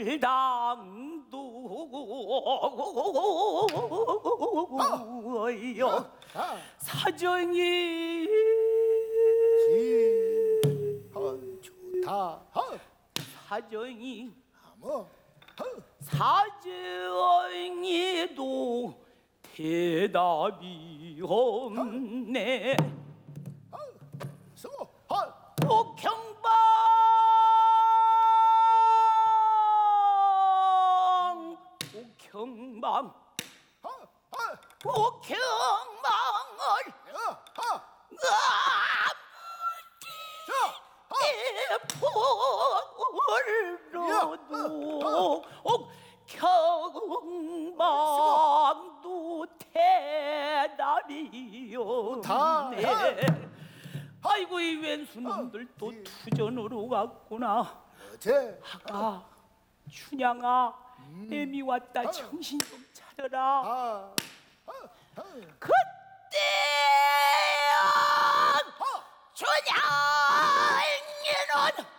일당도요 사정이 좋다. 사정이 뭐? 사정이도 대답이 없네. 수고. 옥형방 옥형방을 아버지의 포로도 옥형방도 대답이 없네. 아이고 이 왼수놈들 또 투전으로 갔구나. 아가 춘향아 애미 왔다. 정신 좀 차려라. 그때야 춘향이는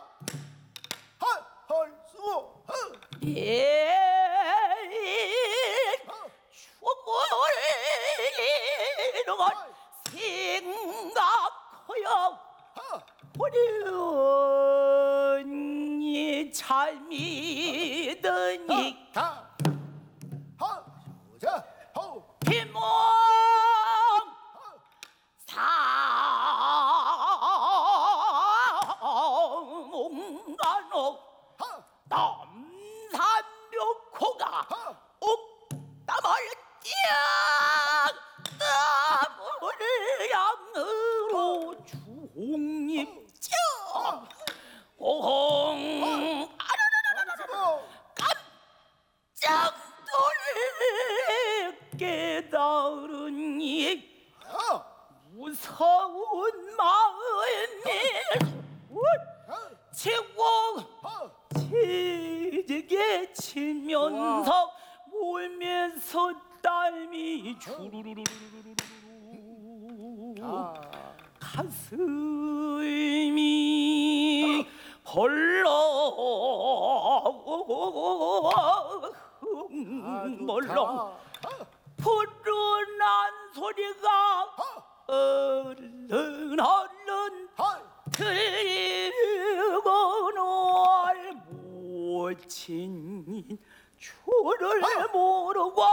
죽을 걸 생각하여 보려니 잘 믿으니 비몽 사몽간옥 남산묘코가 옥담을 띠악 양으로 중입정 오홍 깜짝 놀래 깨달으니 무서운 마음이 치고 지지게 치면서 울면서 땀이 주르르르르르르 가슴이 벌렁 푸른한 소리가 얼른 들리고 널 모친 줄을 모르고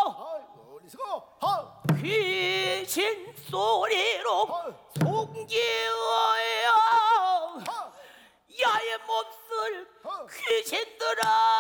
귀신 소리로 속기어야 야의 몹쓸 귀신들아